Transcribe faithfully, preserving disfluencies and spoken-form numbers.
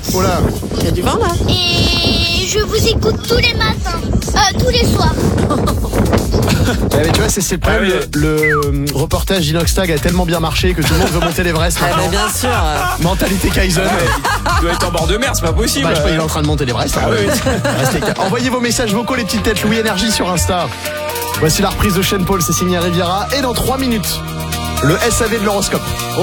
Oh là. Il y a du vin là. Et je vous écoute tous les matins, euh, tous les soirs. Eh, mais tu vois, c'est, c'est le problème. Ah oui. Le, le reportage d'Inoxtag a tellement bien marché que tout le monde veut monter l'Everest Ah, maintenant. mais bien sûr. Mentalité Kaizen. Il doit être en bord de mer, c'est pas possible. Bah, je sais pas, il est en train de monter l'Everest. Ah oui. Restez calme. Envoyez vos messages vocaux, les petites têtes Louis Énergie sur Insta. Voici la reprise de Sean Paul, c'est signé Riviera. Et dans trois minutes, le S A V de l'horoscope.